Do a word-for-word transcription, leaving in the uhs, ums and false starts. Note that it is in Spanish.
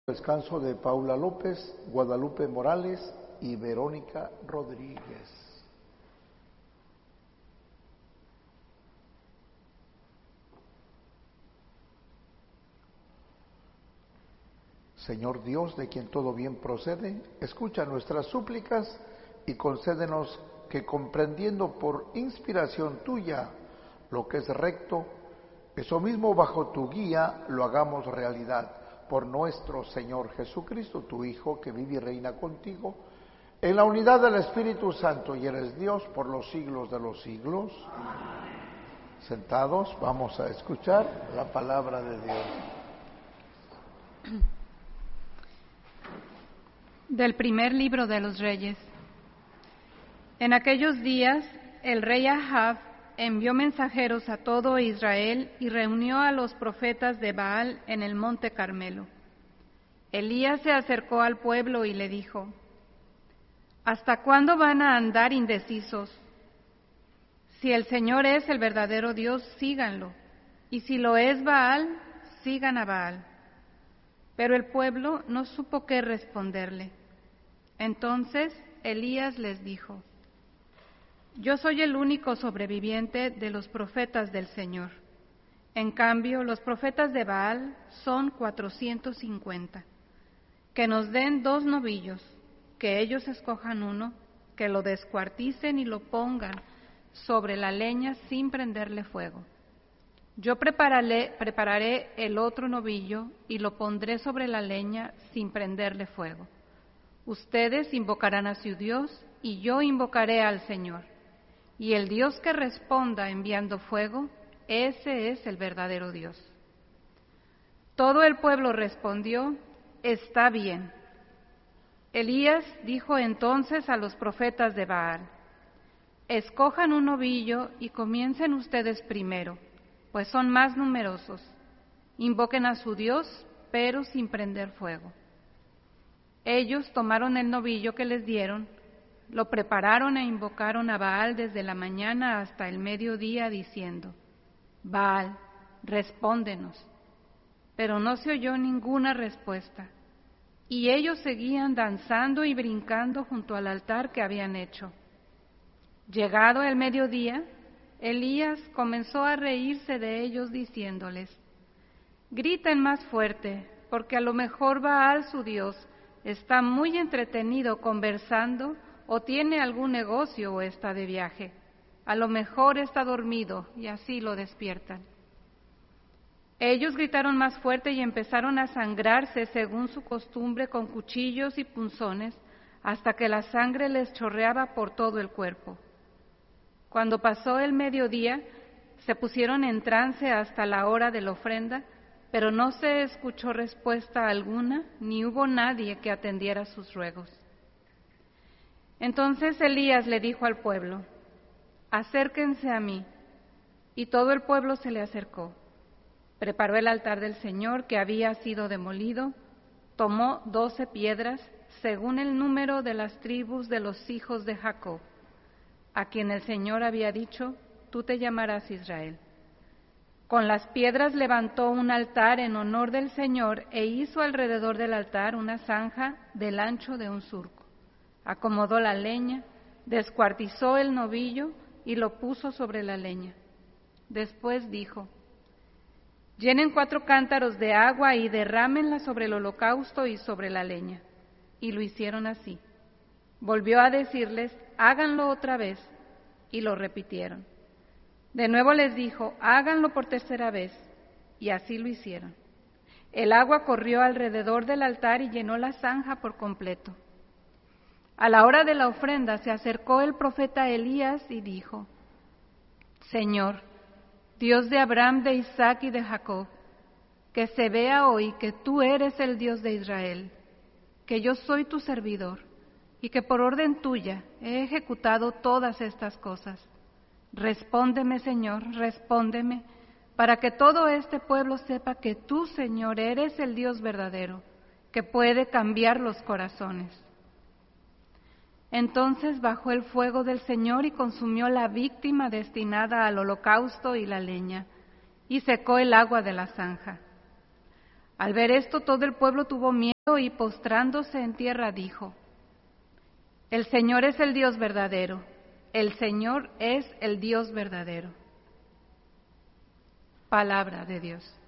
Descanso de Paula López, Guadalupe Morales y Verónica Rodríguez. Señor Dios, de quien todo bien procede, escucha nuestras súplicas y concédenos que, comprendiendo por inspiración tuya lo que es recto, eso mismo bajo tu guía lo hagamos realidad. Por nuestro Señor Jesucristo, tu Hijo, que vive y reina contigo, en la unidad del Espíritu Santo, y eres Dios por los siglos de los siglos. Amén. Sentados, vamos a escuchar la palabra de Dios. Del primer libro de los Reyes. En aquellos días, el rey Ahab envió mensajeros a todo Israel y reunió a los profetas de Baal en el monte Carmelo. Elías se acercó al pueblo y le dijo: ¿Hasta cuándo van a andar indecisos? Si el Señor es el verdadero Dios, síganlo, y si lo es Baal, sigan a Baal. Pero el pueblo no supo qué responderle. Entonces Elías les dijo: Yo soy el único sobreviviente de los profetas del Señor. En cambio, los profetas de Baal son cuatrocientos cincuenta. Que nos den dos novillos, que ellos escojan uno, que lo descuarticen y lo pongan sobre la leña sin prenderle fuego. Yo prepararé, prepararé el otro novillo y lo pondré sobre la leña sin prenderle fuego. Ustedes invocarán a su Dios y yo invocaré al Señor. Y el Dios que responda enviando fuego, ese es el verdadero Dios. Todo el pueblo respondió: Está bien. Elías dijo entonces a los profetas de Baal: Escojan un novillo y comiencen ustedes primero, pues son más numerosos. Invoquen a su Dios, pero sin prender fuego. Ellos tomaron el novillo que les dieron, lo prepararon e invocaron a Baal desde la mañana hasta el mediodía, diciendo: Baal, respóndenos. Pero no se oyó ninguna respuesta, y ellos seguían danzando y brincando junto al altar que habían hecho. Llegado el mediodía, Elías comenzó a reírse de ellos, diciéndoles: Griten más fuerte, porque a lo mejor Baal, su Dios, está muy entretenido conversando, o tiene algún negocio o está de viaje. A lo mejor está dormido y así lo despiertan. Ellos gritaron más fuerte y empezaron a sangrarse según su costumbre con cuchillos y punzones, hasta que la sangre les chorreaba por todo el cuerpo. Cuando pasó el mediodía, se pusieron en trance hasta la hora de la ofrenda, pero no se escuchó respuesta alguna, ni hubo nadie que atendiera sus ruegos. Entonces Elías le dijo al pueblo: Acérquense a mí. Y todo el pueblo se le acercó. Preparó el altar del Señor que había sido demolido, tomó doce piedras, según el número de las tribus de los hijos de Jacob, a quien el Señor había dicho: Tú te llamarás Israel. Con las piedras levantó un altar en honor del Señor e hizo alrededor del altar una zanja del ancho de un surco. Acomodó la leña, descuartizó el novillo y lo puso sobre la leña. Después dijo: Llenen cuatro cántaros de agua y derrámenla sobre el holocausto y sobre la leña. Y lo hicieron así. Volvió a decirles: Háganlo otra vez. Y lo repitieron. De nuevo les dijo: Háganlo por tercera vez. Y así lo hicieron. El agua corrió alrededor del altar y llenó la zanja por completo. A la hora de la ofrenda se acercó el profeta Elías y dijo: Señor, Dios de Abraham, de Isaac y de Jacob, que se vea hoy que tú eres el Dios de Israel, que yo soy tu servidor y que por orden tuya he ejecutado todas estas cosas. Respóndeme, Señor, respóndeme, para que todo este pueblo sepa que tú, Señor, eres el Dios verdadero, que puede cambiar los corazones. Entonces bajó el fuego del Señor y consumió la víctima destinada al holocausto y la leña, y secó el agua de la zanja. Al ver esto, todo el pueblo tuvo miedo y postrándose en tierra dijo: El Señor es el Dios verdadero, el Señor es el Dios verdadero. Palabra de Dios.